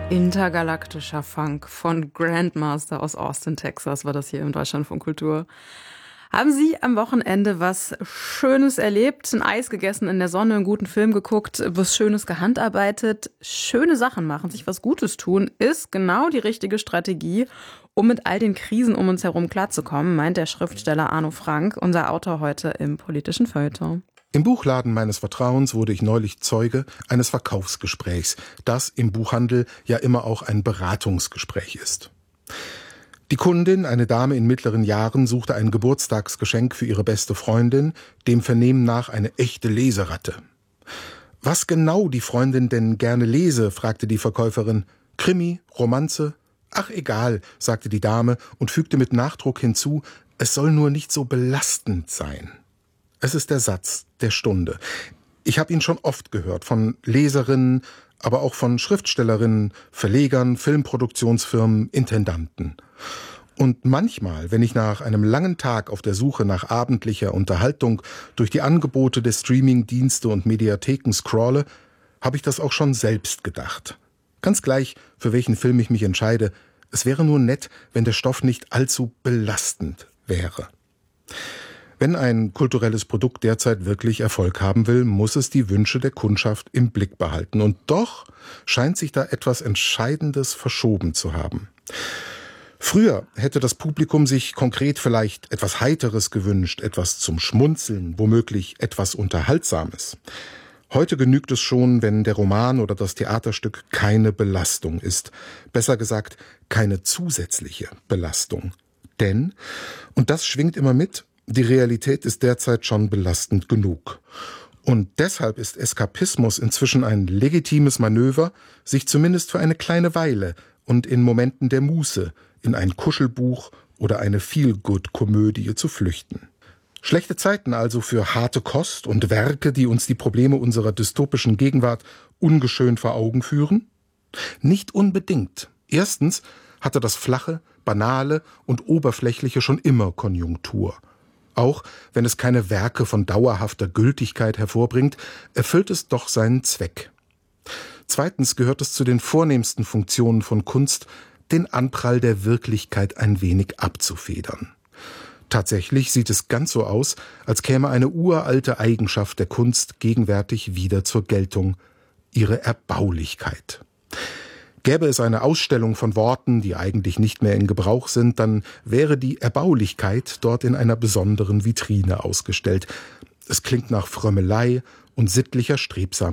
Intergalaktischer Funk von Grandmaster aus Austin, Texas, war das hier im Deutschlandfunk Kultur. Haben Sie am Wochenende was Schönes erlebt? Ein Eis gegessen in der Sonne, einen guten Film geguckt, was Schönes gehandarbeitet? Schöne Sachen machen, sich was Gutes tun, ist genau die richtige Strategie, um mit all den Krisen um uns herum klarzukommen, meint der Schriftsteller Arno Frank, unser Autor heute im politischen Feuilleton. Im Buchladen meines Vertrauens wurde ich neulich Zeuge eines Verkaufsgesprächs, das im Buchhandel ja immer auch ein Beratungsgespräch ist. Die Kundin, eine Dame in mittleren Jahren, suchte ein Geburtstagsgeschenk für ihre beste Freundin, dem Vernehmen nach eine echte Leseratte. Was genau die Freundin denn gerne lese, fragte die Verkäuferin. Krimi, Romanze? Ach egal, sagte die Dame und fügte mit Nachdruck hinzu, es soll nur nicht so belastend sein. Es ist der Satz der Stunde. Ich habe ihn schon oft gehört, von Leserinnen, aber auch von Schriftstellerinnen, Verlegern, Filmproduktionsfirmen, Intendanten. Und manchmal, wenn ich nach einem langen Tag auf der Suche nach abendlicher Unterhaltung durch die Angebote der Streamingdienste und Mediatheken scrolle, habe ich das auch schon selbst gedacht. Ganz gleich, für welchen Film ich mich entscheide, es wäre nur nett, wenn der Stoff nicht allzu belastend wäre. Wenn ein kulturelles Produkt derzeit wirklich Erfolg haben will, muss es die Wünsche der Kundschaft im Blick behalten. Und doch scheint sich da etwas Entscheidendes verschoben zu haben. Früher hätte das Publikum sich konkret vielleicht etwas Heiteres gewünscht, etwas zum Schmunzeln, womöglich etwas Unterhaltsames. Heute genügt es schon, wenn der Roman oder das Theaterstück keine Belastung ist. Besser gesagt, keine zusätzliche Belastung. Denn, und das schwingt immer mit, die Realität ist derzeit schon belastend genug. Und deshalb ist Eskapismus inzwischen ein legitimes Manöver, sich zumindest für eine kleine Weile und in Momenten der Muße in ein Kuschelbuch oder eine Feel-Good-Komödie zu flüchten. Schlechte Zeiten also für harte Kost und Werke, die uns die Probleme unserer dystopischen Gegenwart ungeschönt vor Augen führen? Nicht unbedingt. Erstens hatte das Flache, Banale und Oberflächliche schon immer Konjunktur. Auch wenn es keine Werke von dauerhafter Gültigkeit hervorbringt, erfüllt es doch seinen Zweck. Zweitens gehört es zu den vornehmsten Funktionen von Kunst, den Anprall der Wirklichkeit ein wenig abzufedern. Tatsächlich sieht es ganz so aus, als käme eine uralte Eigenschaft der Kunst gegenwärtig wieder zur Geltung: ihre Erbaulichkeit. Gäbe es eine Ausstellung von Worten, die eigentlich nicht mehr in Gebrauch sind, dann wäre die Erbaulichkeit dort in einer besonderen Vitrine ausgestellt. Es klingt nach Frömmelei und sittlicher Strebsamkeit.